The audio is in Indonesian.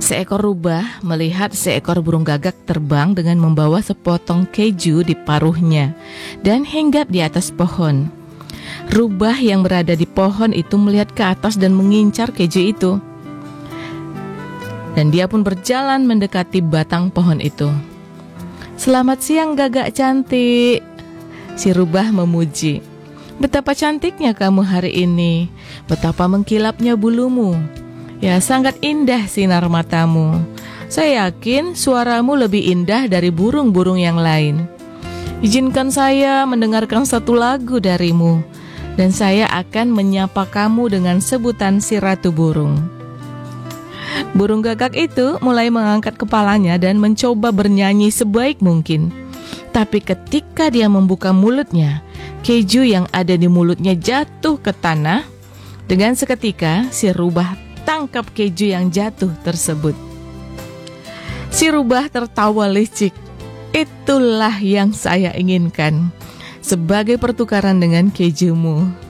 Seekor rubah melihat seekor burung gagak terbang dengan membawa sepotong keju di paruhnya dan hinggap di atas pohon. Rubah yang berada di pohon itu melihat ke atas dan mengincar keju itu. Dan dia pun berjalan mendekati batang pohon itu. "Selamat siang gagak cantik," si rubah memuji. "Betapa cantiknya kamu hari ini, betapa mengkilapnya bulumu. Ya, sangat indah sinar matamu. Saya yakin suaramu lebih indah dari burung-burung yang lain. Izinkan saya mendengarkan satu lagu darimu, dan saya akan menyapa kamu dengan sebutan si ratu burung." Burung gagak itu mulai mengangkat kepalanya dan mencoba bernyanyi sebaik mungkin. Tapi ketika dia membuka mulutnya, keju yang ada di mulutnya jatuh ke tanah. Dengan seketika, si rubah tangkap keju yang jatuh tersebut. Si rubah tertawa licik. "Itulah yang saya inginkan sebagai pertukaran dengan kejumu."